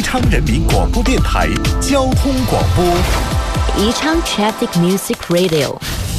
昌人民广播电台交通广播。 宜昌 Traffic Music Radio。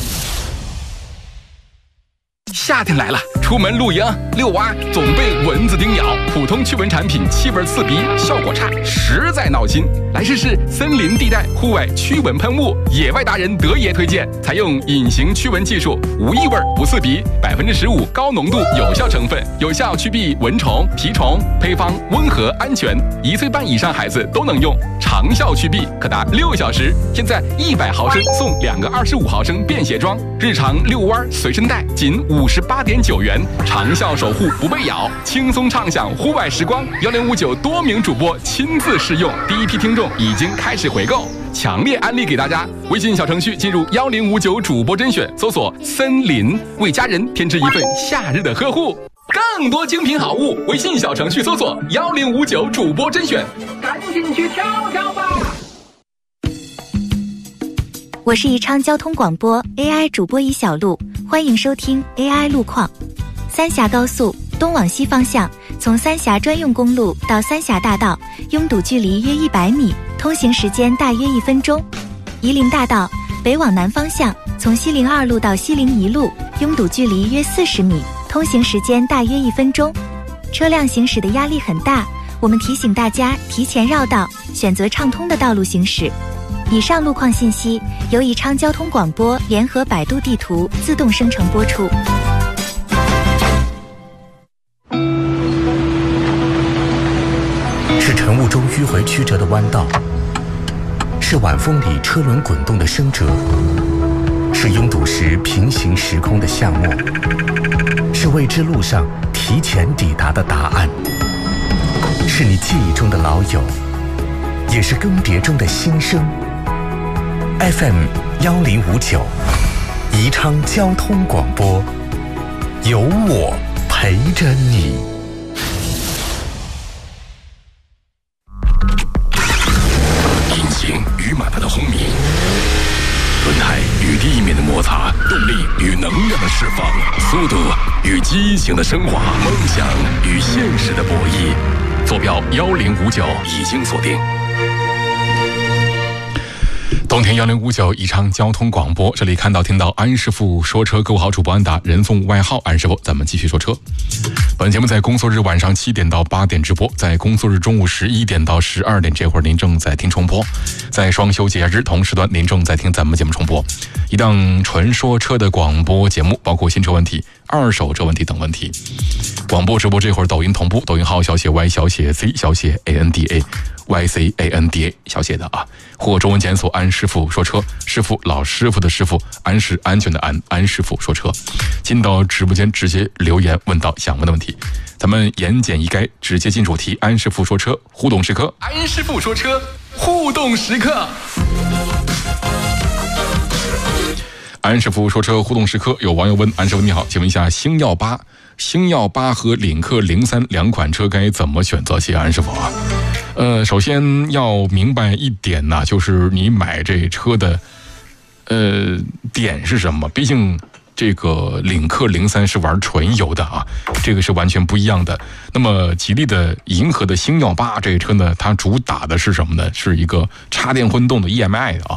夏天来了，出门露营遛娃总被蚊子叮咬，普通驱蚊产品气味刺鼻，效果差，实在闹心。来试试森林地带户外驱蚊喷雾，野外达人德爷推荐，采用隐形驱蚊技术，无异味不刺鼻，15%高浓度有效成分，有效驱避蚊虫、蜱虫，配方温和安全，1岁半以上孩子都能用，长效驱避可达6小时。现在100毫升送2个25毫升便携装，日常遛弯随身带，仅58.9元，长效守护不被咬，轻松畅享户外时光。1059多名主播亲自试用，第一批听众已经开始回购，强烈安利给大家。微信小程序进入1059主播甄选，搜索森林，为家人添置一份夏日的呵护。更多精品好物，微信小程序搜索1059主播甄选，赶紧去挑挑吧。 我是宜昌交通广播 AI 主播宜小璐，欢迎收听 AI 路况。三峡高速东往西方向，从三峡专用公路到三峡大道，拥堵距离约100米，通行时间大约1分钟。夷陵大道北往南方向，从西陵2路到西陵1路，拥堵距离约40米，通行时间大约1分钟。车辆行驶的压力很大，我们提醒大家提前绕道，选择畅通的道路行驶。以上路况信息由宜昌交通广播联合百度地图自动生成播出。 是晨雾中迂回曲折的弯道，是晚风里车轮滚动的声折，是拥堵时平行时空的巷陌，是未知路上提前抵达的答案，是你记忆中的老友，也是更迭中的新生。FM 1059，宜昌交通广播，有我陪着你。 引擎与马达的轰鸣，轮胎与地面的摩擦，动力与能量的释放，速度与激情的升华，梦想与现实的博弈。坐标1059已经锁定。冬天1059宜昌交通广播，这里看到听到安师傅说车，各位好，主播安达，人送外号安师傅，咱们继续说车。本节目在工作日晚上7点到8点直播，在工作日中午11点到12点这会儿您正在听重播，在双休节假日同时段您正在听咱们节目重播，一档纯说车的广播节目，包括新车问题、二手车问题等问题。广播直播这会儿抖音同步，抖音号小写 Y 小写 C 小写 ANDA YCANDA 小写的啊，或中文检索安师傅说车，师傅老师傅的师傅，安是安全的安，安师傅说车。进到直播间直接留言问到想问的问题，咱们言简意赅，直接进主题。安师傅说车互动时刻，安师傅说车互动时刻。安师傅说车互动时刻，有网友问安师傅你好，请问一下星耀8和领克03两款车该怎么选择？谢谢安师傅啊。首先要明白一点呢，就是你买这车的点是什么？毕竟这个领克03是玩纯油的啊，这个是完全不一样的。那么吉利的银河的星耀8这个车呢，它主打的是什么呢？是一个插电混动的 EMI 的啊。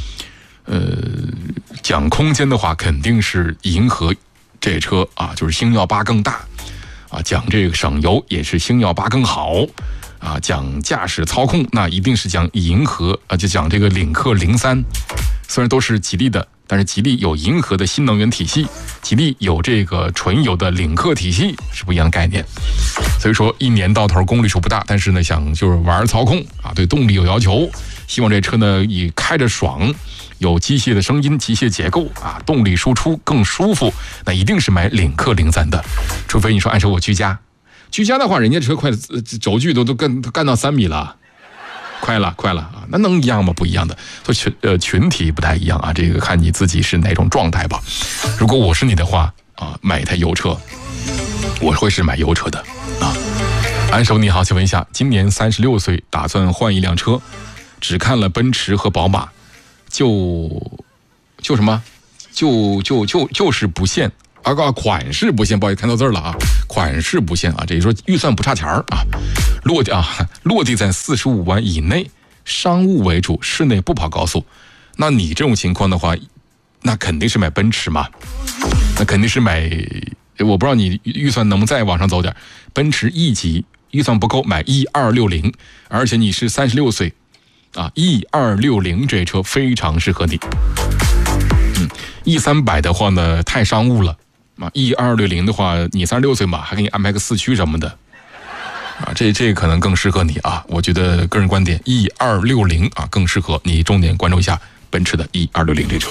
讲空间的话，肯定是银河这车啊，就是星耀8更大啊。讲这个省油也是星耀8更好啊。讲驾驶操控，那一定是讲银河啊，就讲这个领克03。虽然都是吉利的，但是吉利有银河的新能源体系，吉利有这个纯油的领克体系，是不一样的概念。所以说一年到头公里数不大，但是呢想就是玩操控啊，对动力有要求，希望这车呢以开着爽，有机械的声音、机械结构啊，动力输出更舒服，那一定是买领克03的。除非你说按说我居家的话，人家车快轴距都干到3米了，快了啊，那能一样吗？不一样的，所以群体不太一样啊，这个看你自己是哪种状态吧。如果我是你的话啊，买一台油车，我会是买油车的啊。安手你好，请问一下，今年36岁，打算换一辆车，只看了奔驰和宝马，就是不限款式不限，不好意思看错字了啊，款式不限啊，这就说预算不差钱啊，落地在45万以内，商务为主，室内不跑高速。那你这种情况的话，那肯定是买奔驰嘛，那肯定是买，我不知道你预算能不能再往上走点，奔驰 E 级预算不够买 E260， 而且你是36岁啊 ，E260 这车非常适合你。E300 的话呢太商务了啊 ，E260 的话你36岁嘛，还给你安排个4驱什么的啊，这可能更适合你啊，我觉得个人观点 E260 啊更适合你，重点关注一下奔驰的 E260 这车。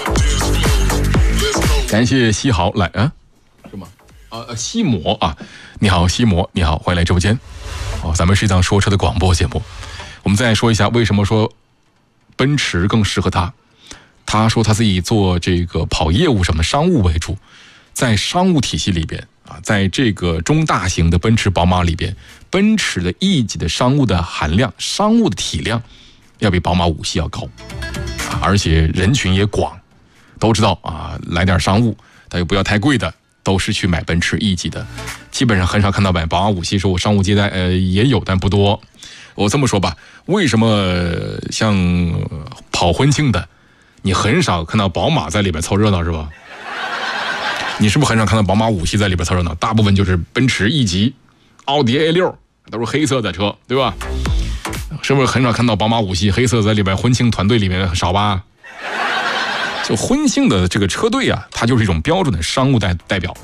感谢西豪来啊，是吗？西摩啊，你好西摩，你好，欢迎来直播间。咱们是一档说车的广播节目，我们再说一下为什么说奔驰更适合他。他说他自己做这个跑业务什么商务为主，在商务体系里边啊，在这个中大型的奔驰宝马里边，奔驰的 E 级的商务的含量、商务的体量要比宝马5系要高啊，而且人群也广，都知道啊，来点商务但又不要太贵的，都是去买奔驰 E 级的，基本上很少看到买宝马5系说我商务接待也有但不多。我这么说吧，为什么像跑婚庆的你很少看到宝马在里边凑热闹是吧？你是不是很少看到宝马5系在里边凑热闹？大部分就是奔驰 E 级、奥迪 A6 都是黑色的车，对吧？是不是很少看到宝马5系黑色在里边？婚庆团队里面少吧？就婚庆的这个车队啊，它就是一种标准的商务代表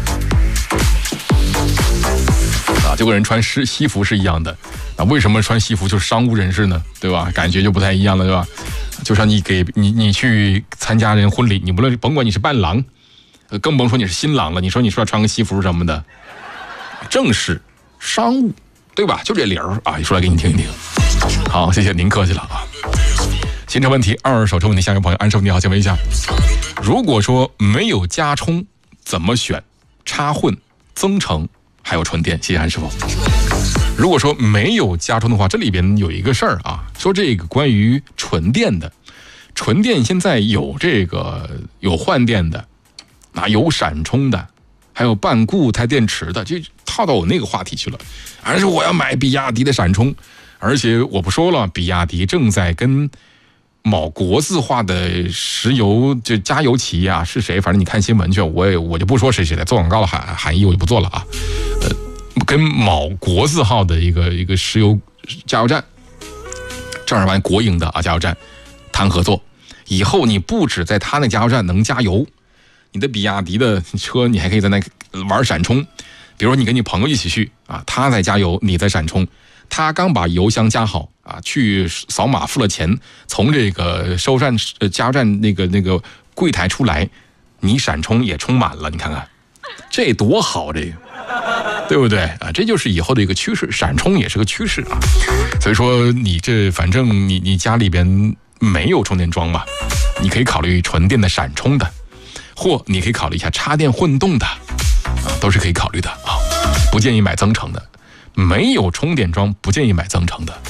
啊，就跟人穿西服是一样的。为什么穿西服就是商务人士呢？对吧？感觉就不太一样了，对吧？就像你去参加人婚礼，你甭管你是伴郎，更甭说你是新郎了，你说要穿个西服什么的，正式商务，对吧？就这理儿啊，说来给你听一听。好，谢谢您，客气了啊。新车问题，二手车问题，下一位朋友安师傅你好，请问一下，如果说没有加充怎么选？插混、增程还有纯电？谢谢安师傅。如果说没有加充的话，这里边有一个事儿啊，说这个关于纯电的，纯电现在有有换电的，有闪充的，还有半固态电池的，就套到我那个话题去了。而是我要买比亚迪的闪充，而且我不说了，比亚迪正在跟某国字化的石油就加油企业啊是谁？反正你看新闻去，我就不说谁了，做广告的含义我就不做了啊。跟某国字号的一个石油加油站，正儿八经国营的加油站谈合作，以后你不止在他那加油站能加油，你的比亚迪的车你还可以在那玩闪充。比如说你跟你朋友一起去啊，他在加油，你在闪充，他刚把油箱加好啊，去扫码付了钱，从这个加油站那个柜台出来，你闪充也充满了，你看看这多好，这个对不对啊？这就是以后的一个趋势，闪充也是个趋势啊。所以说你这反正你家里边没有充电桩嘛，你可以考虑纯电的闪充的，或你可以考虑一下插电混动的都是可以考虑的啊。不建议买增程的，没有充电桩不建议买增程的。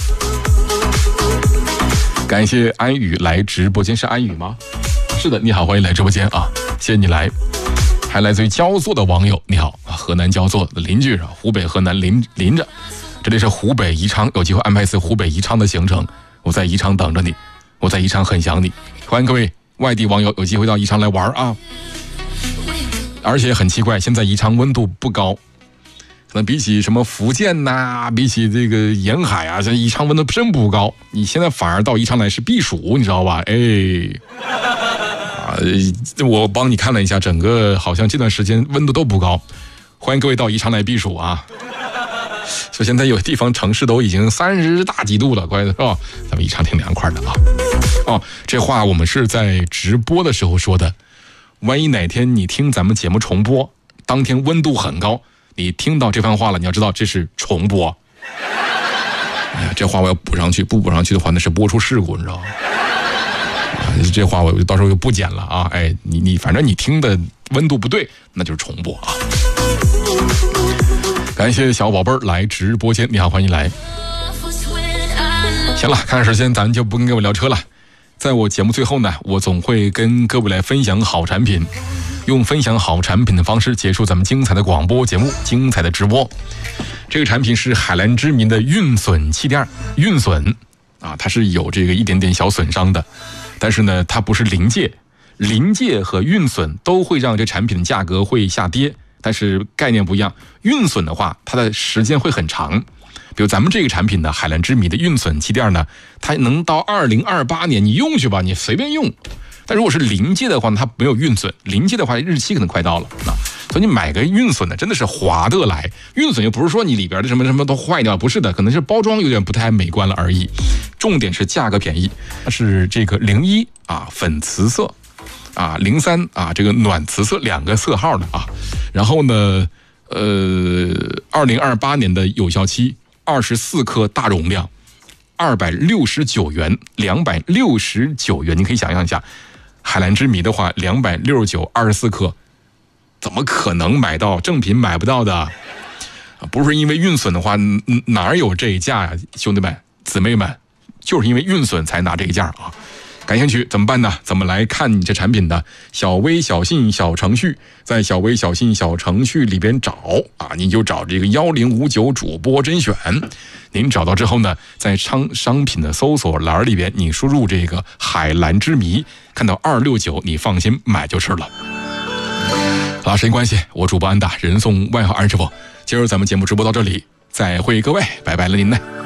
感谢安宇来直播间，是安宇吗？是的，你好，欢迎来直播间啊，谢谢你来。还来自于焦作的网友，你好，河南焦作的邻居啊，湖北河南邻着，这里是湖北宜昌，有机会安排一次湖北宜昌的行程，我在宜昌等着你，我在宜昌很想你，欢迎各位外地网友有机会到宜昌来玩啊。而且很奇怪，现在宜昌温度不高，可能比起什么福建呐，比起这个沿海啊，这宜昌温度真不高，你现在反而到宜昌来是避暑，你知道吧？我帮你看了一下，整个好像这段时间温度都不高，欢迎各位到宜昌来避暑啊！所以现在有地方城市都已经30大几度了，乖的是吧？咱们宜昌挺凉快的啊！这话我们是在直播的时候说的，万一哪天你听咱们节目重播，当天温度很高，你听到这番话了，你要知道这是重播。哎呀，这话我要补上去，不补上去的话那是播出事故，你知道吗？这话我到时候就不剪了啊！你反正你听的温度不对，那就是重播啊！感谢小宝贝儿来直播间，你好，欢迎来。行了，看看时间，咱就不跟各位聊车了。在我节目最后呢，我总会跟各位来分享好产品。 用分享好产品的方式结束咱们精彩的广播节目，精彩的直播。这个产品是海蓝之谜的运损气垫。运损啊，它是有这个一点点小损伤的，但是呢，它不是临界。临界和运损都会让这产品的价格会下跌，但是概念不一样。运损的话，它的时间会很长。比如咱们这个产品的海蓝之谜的运损气垫呢，它能到2028年，你用去吧，你随便用。但如果是临界的话呢，它没有运损，临界的话日期可能快到了啊，所以你买个运损的真的是划得来。运损又不是说你里边的什么什么都坏掉，不是的，可能是包装有点不太美观了而已。重点是价格便宜，它是这个01啊粉瓷色啊03啊这个暖瓷色2个色号的啊，然后呢2028年的有效期，24克大容量，269元，269元，你可以想象一下，海蓝之谜的话，269 24克，怎么可能买到正品买不到的？不是因为运损的话，哪有这价呀，兄弟们姊妹们，就是因为运损才拿这个价啊！感兴趣怎么办呢？怎么来看你这产品的？小微小信小程序，在小微小信小程序里边找啊，您就找这个1059主播甄选。您找到之后呢，在商品的搜索栏里边，你输入这个海蓝之谜，看到269，你放心买就是了。好，时间关系，我主播安达，人送外号安师傅。今儿咱们节目直播到这里，再会各位，拜拜了您呢。